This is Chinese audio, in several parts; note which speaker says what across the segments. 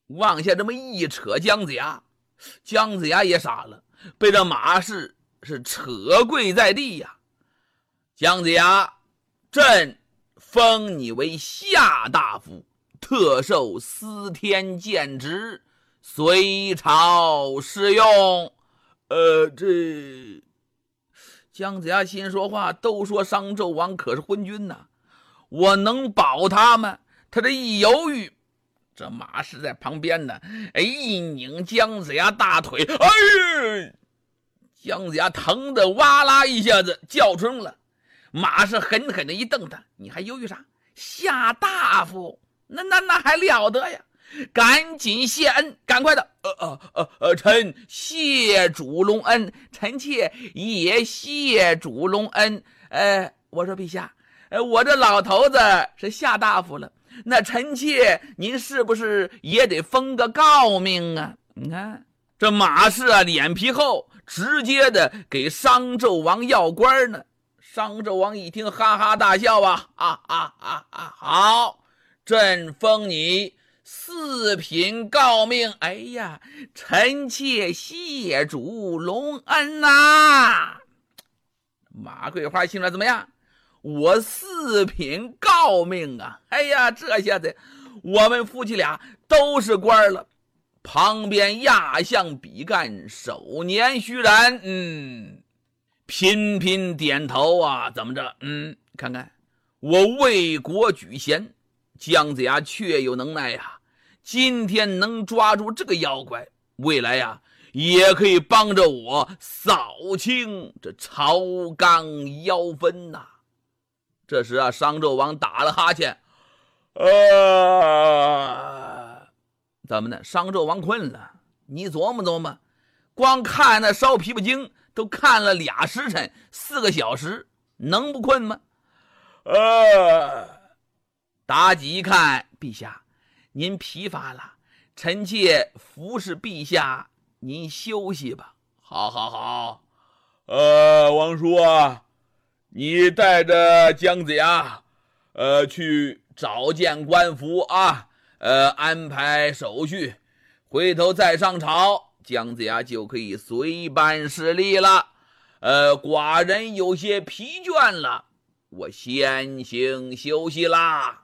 Speaker 1: 往下这么一扯姜子牙，姜子牙也傻了，被这马氏是扯跪在地呀。姜子牙，朕封你为夏大夫，特授司天监职，随朝侍用。这姜子牙心说话，都说商纣王可是昏君呐，我能保他吗？他这一犹豫，这马氏在旁边呢，一拧姜子牙大腿，哎，姜子牙疼得哇啦一下子叫出了。马氏狠狠的一瞪他，你还犹豫啥？夏大夫，那还了得呀！赶紧谢恩，赶快的！臣谢主隆恩，臣妾也谢主隆恩。我说陛下，我这老头子是夏大夫了，那臣妾您是不是也得封个诰命啊？你看这马氏啊，脸皮厚，直接的给商纣王要官呢。商纣王一听，哈哈大笑啊！好，朕封你4品诰命。哎呀，臣妾谢主隆恩呐！马桂花心说怎么样？我4品诰命啊！哎呀，这下子我们夫妻俩都是官了。旁边亚相比干手捻须髯，频频点头啊！怎么着？看看我为国举贤，姜子牙确有能耐呀！今天能抓住这个妖怪，未来呀也可以帮着我扫清这朝纲妖氛呐！这时啊，商纣王打了哈欠，怎么呢？商纣王困了，你琢磨琢磨，光看那烧琵琶精都看了2时辰4个小时，能不困吗？妲己一看，陛下您疲乏了，臣妾服侍陛下，您休息吧。好，王叔啊，你带着姜子牙去找见官府啊，安排手续，回头再上朝，姜子牙就可以随班侍立了。寡人有些疲倦了，我先行休息啦。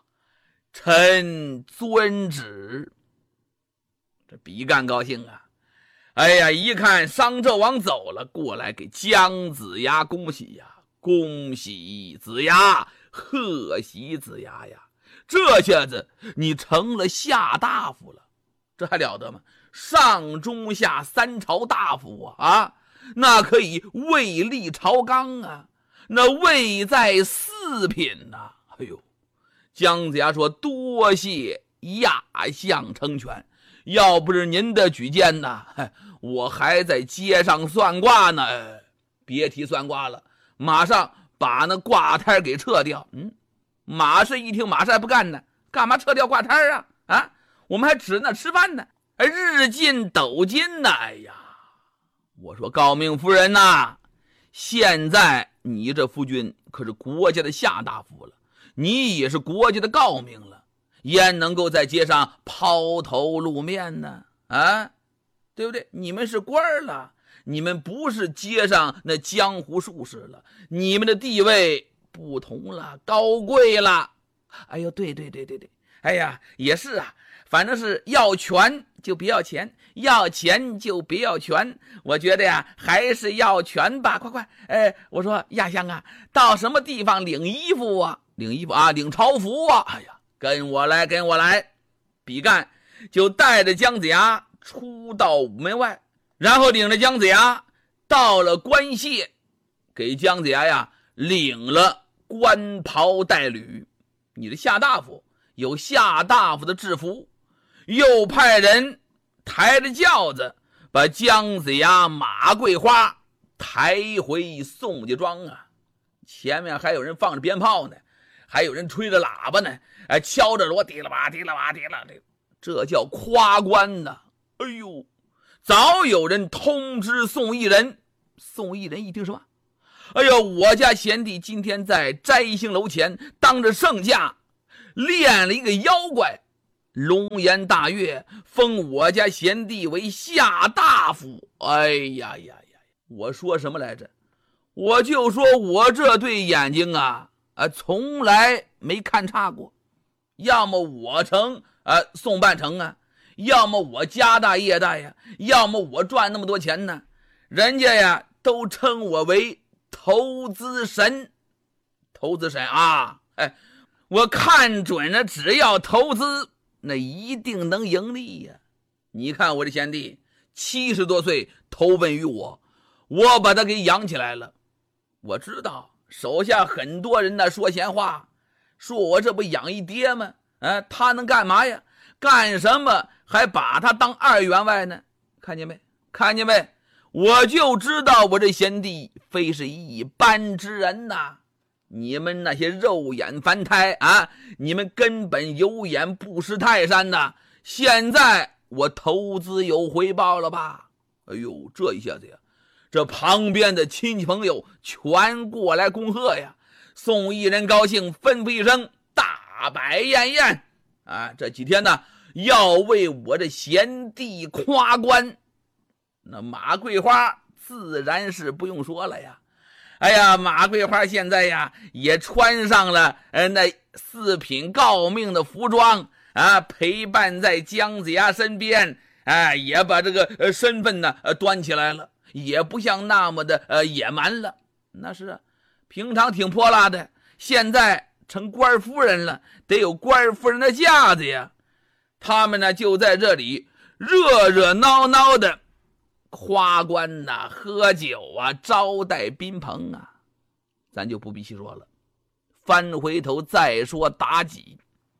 Speaker 1: 臣遵旨。这比干高兴啊！哎呀，一看商纣王走了，过来给姜子牙恭喜呀！恭喜子牙，贺喜子牙呀！这下子你成了夏大夫了，这还了得吗？上中下3朝大夫啊！那可以位立朝纲啊，那位在4品呐！哎呦，姜子牙说：“多谢亚相成全，要不是您的举荐呐，我还在街上算卦呢。别提算卦了，马上把那卦摊给撤掉。”马氏一听，马氏还不干呢，干嘛撤掉卦摊啊？我们还指那吃饭呢，日进斗金呢！哎呀，我说诰命夫人呐，现在你这夫君可是国家的夏大夫了，你也是国家的诰命了，焉能够在街上抛头露面呢？对不对？你们是官了，你们不是街上那江湖术士了，你们的地位不同了，高贵了。哎呦，对，哎呀，也是啊，反正是要权就别要钱，要钱就别要权。我觉得呀，还是要权吧。快，我说亚相啊，到什么地方领衣服啊？领朝服啊！哎呀，跟我来。比干就带着姜子牙出到午门外，然后领着姜子牙到了官械，给姜子牙呀领了官袍带履。你的夏大夫有夏大夫的制服，又派人抬着轿子把姜子牙、马桂花抬回宋家庄啊。前面还有人放着鞭炮呢，还有人吹着喇叭呢，敲着锣，滴啦吧，这叫夸官呐。哎呦，早有人通知宋义人，宋义人一听什么？哎呦，我家贤弟今天在摘星楼前当着圣驾练了一个妖怪， 龙颜大悦，封我家贤弟为下大夫。哎呀呀呀！我说什么来着？我就说我这对眼睛啊，从来没看差过。要么我成宋半成啊，要么我家大业大呀，要么我赚那么多钱呢。人家呀都称我为投资神。投资神啊，我看准了，只要投资，那一定能盈利呀。你看我这贤弟70多岁投奔于我，我把他给养起来了。我知道手下很多人呢说闲话，说我这不养一爹吗？他能干嘛呀？干什么还把他当2员外呢？看见没？看见没？我就知道我这贤弟非是一般之人呐。你们那些肉眼凡胎啊，你们根本有眼不识泰山呐。现在我投资有回报了吧？哎呦，这一下子呀，这旁边的亲戚朋友全过来恭贺呀。宋义人高兴，吩咐一声，大摆宴宴啊！这几天呢，要为我这贤弟夸冠。那马桂花自然是不用说了呀。哎呀，马桂花现在呀也穿上了那4品诰命的服装啊，陪伴在姜子牙身边，也把这个身份呢端起来了，也不像那么的野蛮了。那是平常挺泼辣的，现在成官夫人了，得有官夫人的架子呀。他们呢就在这里热热闹闹的夸官呐，喝酒啊，招待宾朋啊，咱就不必细说了。翻回头再说妲己。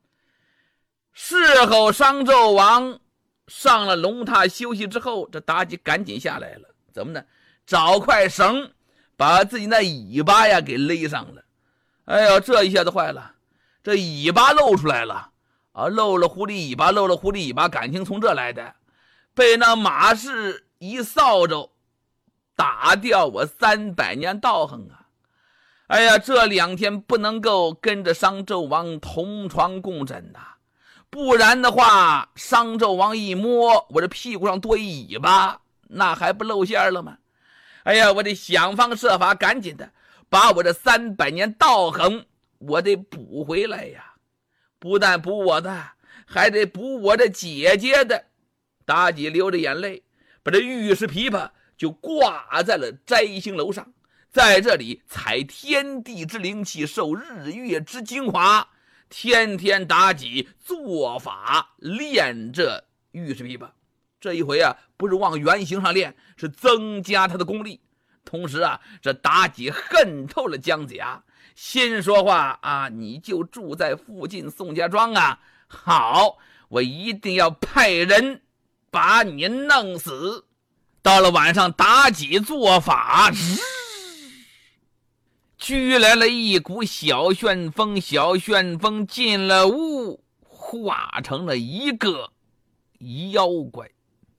Speaker 1: 事后商纣王上了龙榻休息之后，这妲己赶紧下来了。怎么呢？找块绳把自己那尾巴呀给勒上了。哎呦，这一下子坏了，这尾巴露出来了啊！露了狐狸尾巴，露了狐狸尾巴，感情从这来的。被那马氏一扫帚打掉我300年道行啊！哎呀，这2天不能够跟着商纣王同床共枕呐，不然的话，商纣王一摸我这屁股上多一尾巴，那还不露馅了吗？哎呀，我得想方设法赶紧的把我这300年道行我得补回来呀！不但补我的，还得补我的姐姐的。妲己流着眼泪，把这玉石琵琶就挂在了摘星楼上，在这里采天地之灵气，受日月之精华，天天妲己做法练这玉石琵琶。这一回啊，不是往原形上练，是增加他的功力。同时啊，这妲己恨透了姜子牙，心说话啊，你就住在附近宋家庄啊，好，我一定要派人把你弄死。到了晚上，妲己做法，居来了一股小旋风，小旋风进了屋，化成了一个妖怪。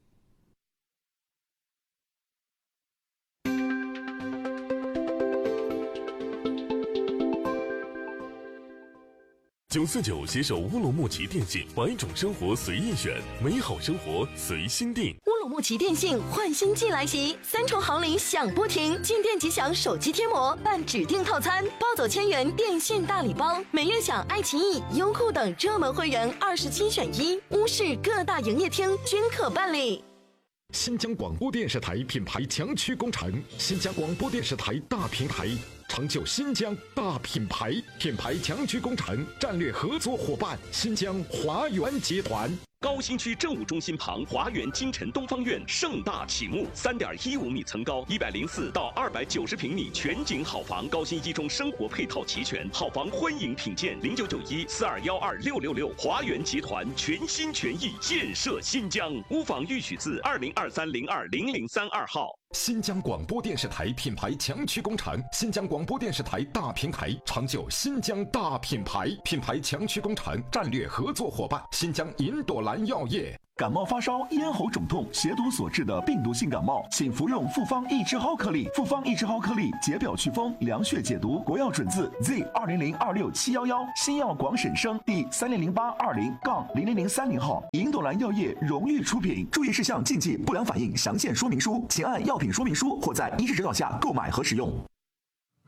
Speaker 2: 949携手乌鲁木齐电信，百种生活随意选，美好生活随心定。
Speaker 3: 乌鲁木齐电信换新季来袭，3重好礼享不停，进店即享手机贴膜，办指定套餐，包走1000元电信大礼包，每月享爱奇艺、优酷等热门会员27选1，乌市各大营业厅均可办理。
Speaker 4: 新疆广播电视台品牌强驱工程，新疆广播电视台大平台，成就新疆大品牌。品牌强驱工程战略合作伙伴新疆华源集团。
Speaker 5: 高新区政务中心旁华源金城东方院盛大启幕，3.15米层高，104到290平米全景好房，高新一中生活配套齐全，好房欢迎品鉴，0991421666。华源集团全心全意建设新疆，屋房预取自2023020032号。
Speaker 4: 新疆广播电视台品牌强驱工程，新疆广播电视台大平台，成就新疆大品牌。品牌强驱工程战略合作伙伴新疆银朵兰药业。
Speaker 6: 感冒发烧、咽喉肿痛、血毒所致的病毒性感冒，请服用复方益智蒿颗粒。复方益智蒿颗粒解表祛风、凉血解毒，国药准字 Z20026711，新药广审生第30082000030号，银朵兰药业荣誉出品。注意事项、禁忌、不良反应详见说明书，请按药品说明书或在医师指导下购买和使用。